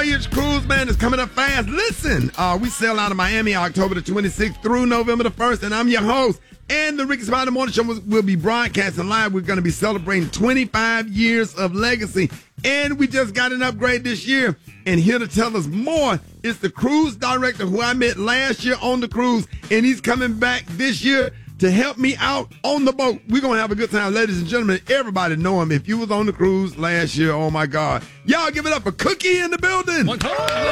Voyage Cruise, man, is coming up fast. Listen, we sail out of Miami October the 26th through November the 1st, and I'm your host. And the Ricky Spider Morning Show will be broadcasting live. We're going to be celebrating 25 years of legacy. And we just got an upgrade this year. And here to tell us more is the cruise director who I met last year on the cruise. And he's coming back this year to help me out on the boat. We're going to have a good time, ladies and gentlemen. Everybody know him. If you was on the cruise last year, oh, my God. Y'all give it up for Cookie in the building. One time.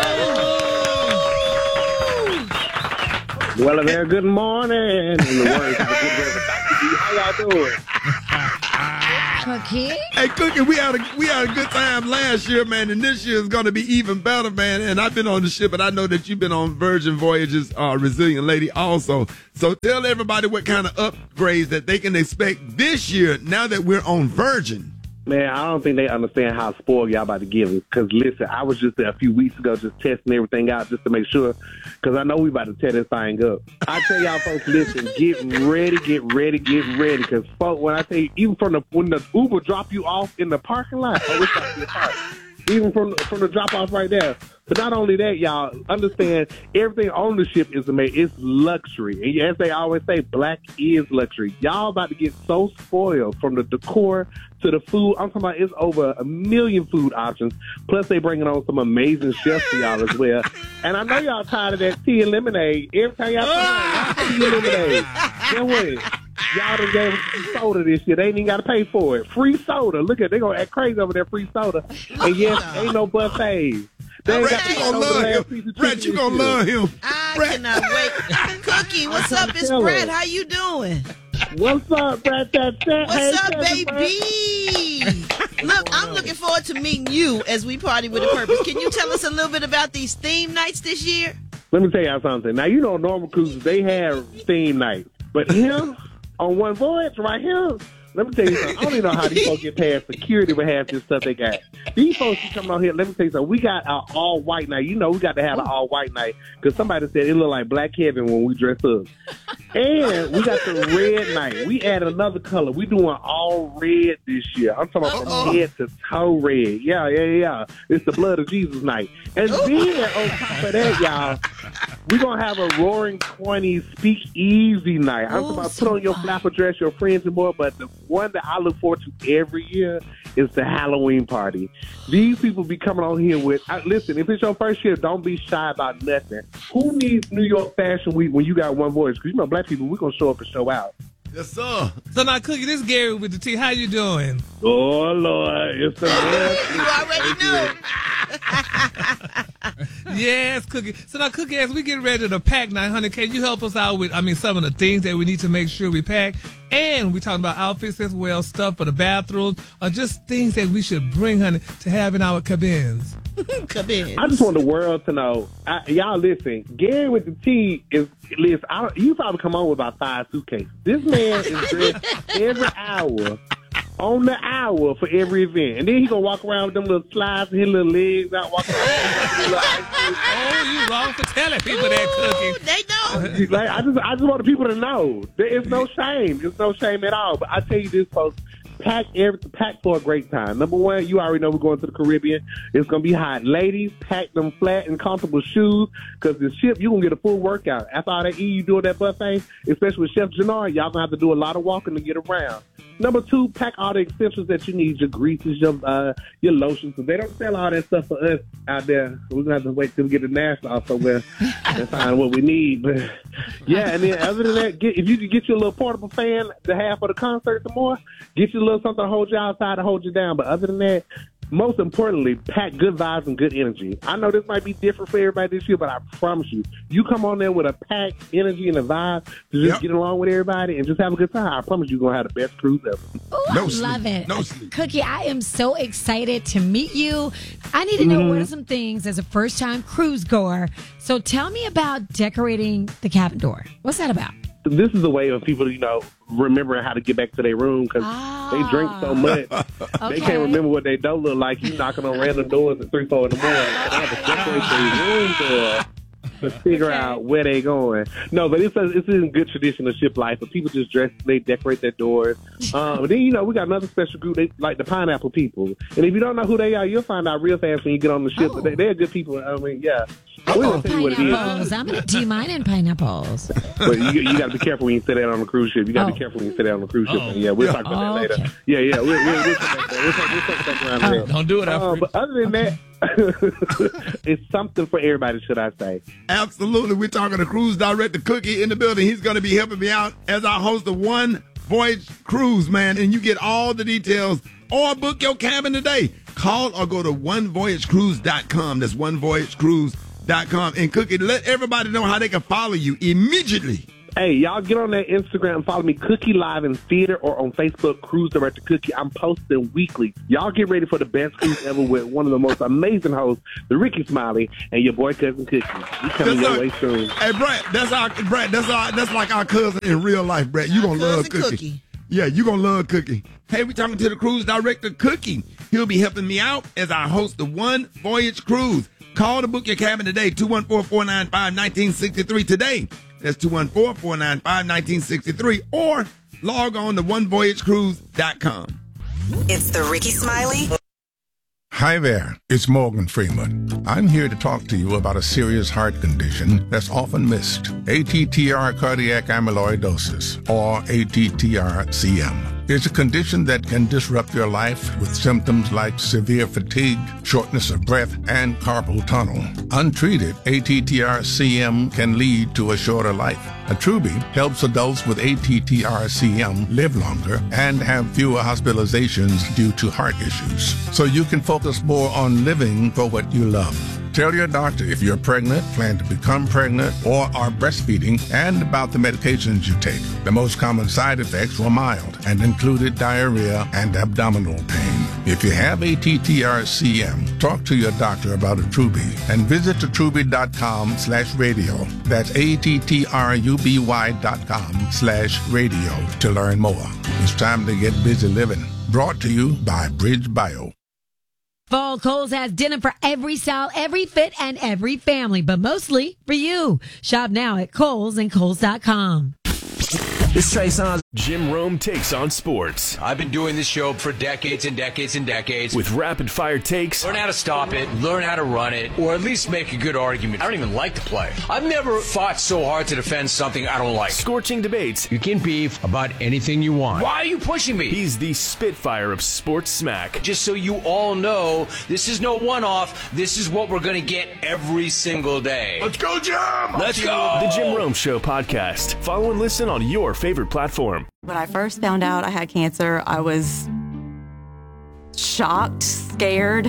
Well, a very good morning. In the words of the good Reverend Dr. D. How y'all doing? Cookie? Hey, Cookie, we had a good time last year, man, and this year is going to be even better, man. And I've been on the ship, but I know that you've been on Virgin Voyages, Resilient Lady also. So tell everybody what kind of upgrades that they can expect this year now that we're on Virgin. Man, I don't think they understand how spoiled y'all about to give it. Because, listen, I was just there a few weeks ago just testing everything out just to make sure. Because I know we about to tear this thing up. I tell y'all folks, listen, get ready. Because, folks, when I tell you, even when the Uber drop you off in the parking lot, it's got to be a park. Even from the drop-off right there. But not only that, y'all, understand everything on the ship is amazing. It's luxury. And as they always say, black is luxury. Y'all about to get so spoiled from the decor to the food. I'm talking about it's over 1 million food options. Plus, they bringing on some amazing chefs for y'all as well. And I know y'all tired of that tea and lemonade. Every time y'all tea and lemonade. Get what? Y'all done gave them some soda this year. They ain't even got to pay for it. Free soda. Look at, they going to act crazy over there, free soda. And yes, ain't no buffets. Brett, you gonna love him. Brett, you gonna love him. I cannot wait. Cookie, what's up? It's Brett. How you doing? What's up, Brett? What's up, baby? Look, I'm looking forward to meeting you as we party with a purpose. Can you tell us a little bit about these theme nights this year? Let me tell y'all something. Now, you know, normal cruises, they have theme nights. But here, on One Voyage, right here, let me tell you something. I don't even know how these folks get past security with half this stuff they got. These folks are coming out here. Let me tell you something. We got our all-white night. You know, we got to have an all-white night because somebody said it looked like Black Kevin when we dress up. And we got the red night. We added another color. We doing all red this year. I'm talking about from head to toe red. Yeah. It's the blood of Jesus night. And then on top of that, y'all, we're going to have a Roaring 20s speak easy night. I'm talking about put on your flapper dress, your friends and more, but the one that I look forward to every year is the Halloween party. These people be coming on here with, listen, if it's your first year, don't be shy about nothing. Who needs New York Fashion Week when you got One Voice? Because you know, black people, we're going to show up and show out. Yes, sir. So now, Cookie, this is Gary with the T. How you doing? Oh, Lord. It's the You already know. Yes, Cookie. So now, Cookie, as we get ready to pack now, honey, can you help us out with, some of the things that we need to make sure we pack? And we're talking about outfits as well, stuff for the bathrooms, or just things that we should bring, honey, to have in our cabins. Cabins. I just want the world to know. Y'all listen, Gary with the T is, listen, you probably come on with about 5 suitcases. This man is dressed every hour. On the hour for every event. And then he gonna walk around with them little slides and his little legs out walking around. Oh, you wrong for telling people that, Cookie. They know. Like, I just want the people to know. There is no shame. There's no shame at all. But I tell you this, folks. Pack for a great time. Number one, you already know we're going to the Caribbean. It's going to be hot. Ladies, pack them flat and comfortable shoes because the ship, you're going to get a full workout. After all that you doing that buffet, especially with Chef Jannard, y'all going to have to do a lot of walking to get around. Number two, pack all the essentials that you need, your greases, your lotions. Because they don't sell all that stuff for us out there. We're going to have to wait till we get the national off somewhere and find what we need. But yeah, and then other than that, if you can get you a little portable fan to have for the concert some more, get you a little something to hold you outside to hold you down. But other than that, most importantly, pack good vibes and good energy. I know this might be different for everybody this year, but I promise you, you come on there with a packed energy and a vibe to just get along with everybody and just have a good time. I promise you're going to have the best cruise ever. Oh, I love it. No sleep. Cookie, I am so excited to meet you. I need to know what are some things as a first-time cruise goer. So tell me about decorating the cabin door. What's that about? This is a way of people, remembering how to get back to their room because they drink so much. They can't remember what they don't look like. You knocking on random doors at 3, 4 in the morning. And I have to decorate their room door to figure out where they going. No, but it's in good tradition of ship life. But people just dress, they decorate their doors. But then, we got another special group, they like the pineapple people. And if you don't know who they are, you'll find out real fast when you get on the ship. Oh. They're good people. I mean, yeah. I We're love gonna tell you what it is. pineapples. Do you mind in pineapples? But you got to be careful when you sit down on the cruise ship. You got to be careful when you sit down on the cruise ship. Yeah, we'll talk about that later. Okay. Yeah. We'll talk back around there. Don't do it, Alfred. But other than that, it's something for everybody, should I say. Absolutely. We're talking to cruise director Cookie in the building. He's going to be helping me out as I host the One Voyage Cruise, man. And you get all the details or book your cabin today. Call or go to onevoyagecruise.com. That's onevoyagecruise.com. And Cookie, let everybody know how they can follow you immediately. Hey, y'all get on that Instagram and follow me, Cookie Live in Theater, or on Facebook, Cruise Director Cookie. I'm posting weekly. Y'all get ready for the best cruise ever with one of the most amazing hosts, the Ricky Smiley, and your boy cousin Cookie. We coming your way soon. Hey, Brett, that's like our cousin in real life, Brett. You gonna love Cookie. Yeah, you gonna love Cookie. Hey, we're talking to the cruise director Cookie. He'll be helping me out as I host the One Voyage Cruise. Call to book your cabin today, 214-495-1963 today. That's 214-495-1963, or log on to onevoyagecruise.com. It's the Ricky Smiley. Hi there, it's Morgan Freeman. I'm here to talk to you about a serious heart condition that's often missed, ATTR cardiac amyloidosis, or ATTR-CM. It's a condition that can disrupt your life with symptoms like severe fatigue, shortness of breath, and carpal tunnel. Untreated, ATTR-CM can lead to a shorter life. Attruby helps adults with ATTR-CM live longer and have fewer hospitalizations due to heart issues, so you can focus more on living for what you love. Tell your doctor if you're pregnant, plan to become pregnant, or are breastfeeding, and about the medications you take. The most common side effects were mild and included diarrhea and abdominal pain. If you have ATTR-CM, talk to your doctor about Attruby and visit attruby.com/radio. That's ATTRUBY.com/radio to learn more. It's time to get busy living. Brought to you by Bridge Bio. Fall Kohl's has denim for every style, every fit, and every family, but mostly for you. Shop now at Kohl's and Kohl's.com. It's Trey Songz. Jim Rome takes on sports. I've been doing this show for decades and decades and decades. With rapid-fire takes. Learn how to stop it, learn how to run it, or at least make a good argument. I don't even like to play. I've never fought so hard to defend something I don't like. Scorching debates. You can beef about anything you want. Why are you pushing me? He's the Spitfire of sports smack. Just so you all know, this is no one-off. This is what we're going to get every single day. Let's go, Jim! Let's go! The Jim Rome Show podcast. Follow and listen on your favorite platform. When I first found out I had cancer, I was shocked, scared.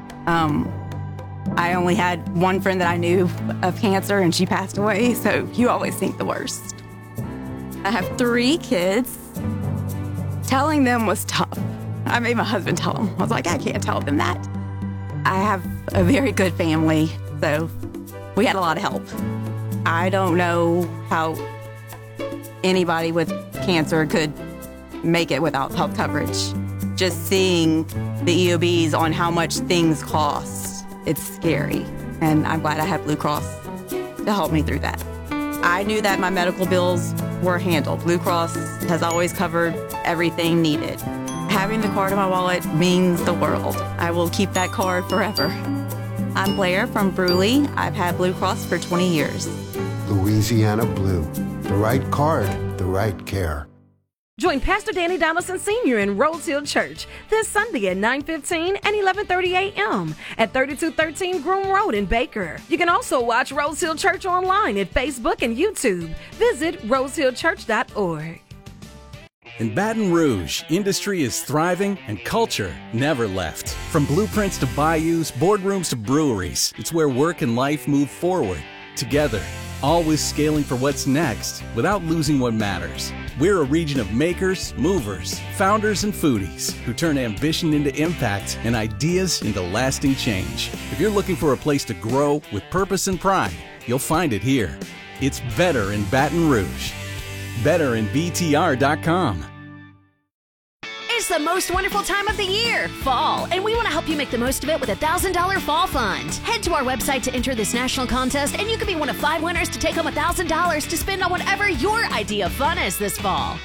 I only had one friend that I knew of cancer, and she passed away, so you always think the worst. I have 3 kids. Telling them was tough. I made my husband tell them. I was like, I can't tell them that. I have a very good family, so we had a lot of help. I don't know how anybody with cancer could make it without health coverage. Just seeing the EOBs on how much things cost, it's scary. And I'm glad I have Blue Cross to help me through that. I knew that my medical bills were handled. Blue Cross has always covered everything needed. Having the card in my wallet means the world. I will keep that card forever. I'm Blair from Bruley. I've had Blue Cross for 20 years. Louisiana Blue. The right card, the right care. Join Pastor Danny Donaldson Sr. in Rose Hill Church this Sunday at 9:15 and 11:30 a.m. at 3213 Groom Road in Baker. You can also watch Rose Hill Church online at Facebook and YouTube. Visit rosehillchurch.org. In Baton Rouge, industry is thriving and culture never left. From blueprints to bayous, boardrooms to breweries, it's where work and life move forward together. Always scaling for what's next without losing what matters. We're a region of makers, movers, founders, and foodies who turn ambition into impact and ideas into lasting change. If you're looking for a place to grow with purpose and pride, you'll find it here. It's better in Baton Rouge. BetterInBTR.com. It's the most wonderful time of the year, fall, and we want to help you make the most of it with a $1,000 fall fund. Head to our website to enter this national contest, and you could be one of 5 winners to take home $1,000 to spend on whatever your idea of fun is this fall.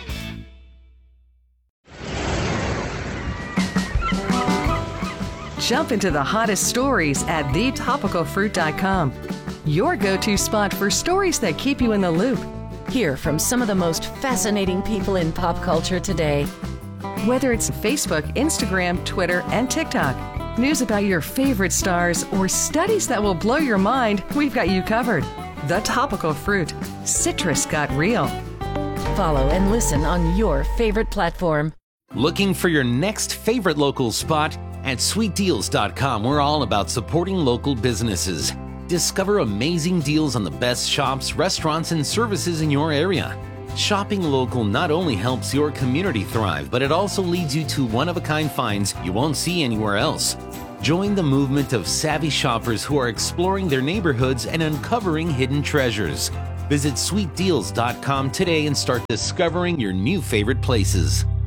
Jump into the hottest stories at thetopicalfruit.com. Your go-to spot for stories that keep you in the loop. Hear from some of the most fascinating people in pop culture today. Whether it's Facebook, Instagram, Twitter, and TikTok, news about your favorite stars, or studies that will blow your mind, we've got you covered. The Topical Fruit. Citrus got real. Follow and listen on your favorite platform. Looking for your next favorite local spot? At sweetdeals.com, we're all about supporting local businesses. Discover amazing deals on the best shops, restaurants, and services in your area. Shopping local not only helps your community thrive, but it also leads you to one-of-a-kind finds you won't see anywhere else. Join the movement of savvy shoppers who are exploring their neighborhoods and uncovering hidden treasures. Visit sweetdeals.com today and start discovering your new favorite places.